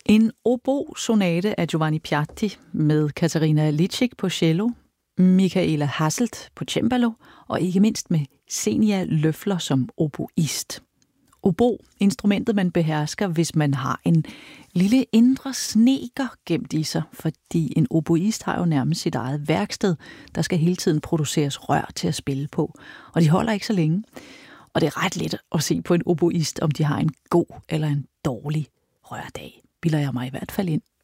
En obo-sonate af Giovanni Piatti med Katarina Licic på cello, Michaela Hasselt på cembalo og ikke mindst med Zenia Løffler som oboist. Obo, instrumentet man behersker, hvis man har en lille indre snedker gemt i sig, fordi en oboist har jo nærmest sit eget værksted. Der skal hele tiden produceres rør til at spille på, og de holder ikke så længe. Og det er ret let at se på en oboist, om de har en god eller en dårlig rørdag, bilder jeg mig i hvert fald ind.